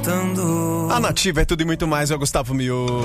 A Nativa é tudo e muito mais, é o Gustavo Mioto.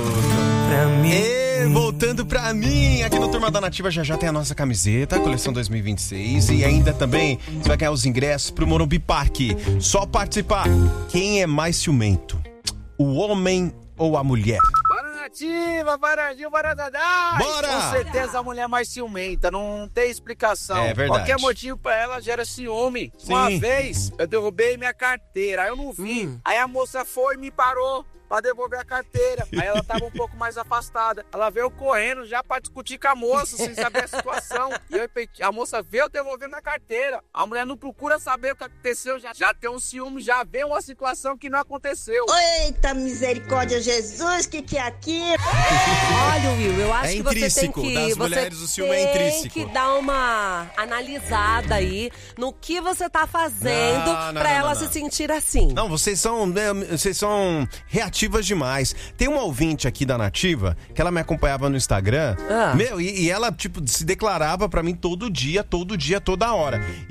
Voltando pra mim, aqui no Turma da Nativa já tem a nossa camiseta, coleção 2026. E ainda também você vai ganhar os ingressos pro Morumbi Parque. Só participar. Quem é mais ciumento? O homem ou a mulher? Nativa, Varadinho, Varadadá. Bora! Com certeza a mulher mais ciumenta, não tem explicação. É verdade. Qualquer motivo pra ela gera ciúme. Sim. Uma vez eu derrubei minha carteira, aí eu não vi. Aí a moça foi e me parou pra devolver a carteira. Aí ela tava um pouco mais afastada. Ela veio correndo já pra discutir com a moça, sem saber a situação. E a moça veio devolvendo a carteira. A mulher não procura saber o que aconteceu, já tem um ciúme, já vê uma situação que não aconteceu. Eita misericórdia, Jesus, que é aquilo? Olha, Will, eu acho É que você tem intrínseco, que... das mulheres o ciúme é intrínseco. Tem que dar uma analisada aí no que você tá fazendo pra ela se sentir assim. Não, vocês são reativas demais. Tem uma ouvinte aqui da Nativa que ela me acompanhava no Instagram. Meu, e ela, tipo, se declarava pra mim todo dia, toda hora. E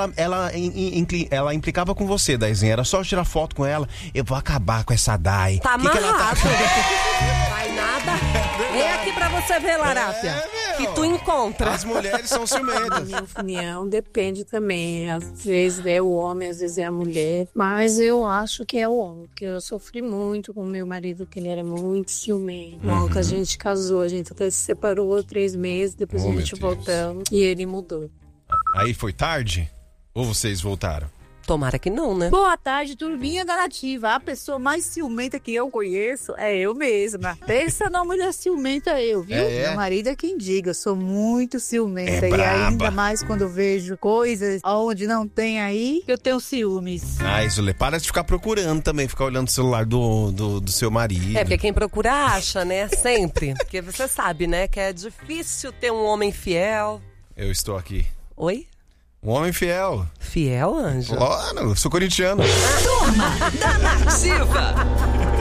ela implicava com você, Daizinha. Era só eu tirar foto com ela. Eu vou acabar com essa Dai. Tá que ela amarrado. Vai nada. Vem aqui pra você ver, Larápia. Que tu encontra. As mulheres são ciumentas. Na minha opinião, depende também. Às vezes é o homem, às vezes é a mulher. Mas eu acho que é o homem. Porque eu sofri muito com meu marido, que ele era muito ciumento. Logo que a gente casou, a gente até se separou 3 meses, depois a gente voltamos e ele mudou. Aí foi tarde? Ou vocês voltaram? Tomara que não, né? Boa tarde, turminha da Nativa. A pessoa mais ciumenta que eu conheço é eu mesma. Pensa na mulher ciumenta viu? Meu marido é quem diga, eu sou muito ciumenta. E ainda mais quando eu vejo coisas onde não tem aí, eu tenho ciúmes. Isolê, para de ficar procurando também, ficar olhando o celular do seu marido. Porque quem procura acha, né? Sempre. Porque você sabe, né? Que é difícil ter um homem fiel. Eu estou aqui. Oi? Um homem fiel. Fiel, Anjo? Claro, sou corintiano. Turma da Nativa.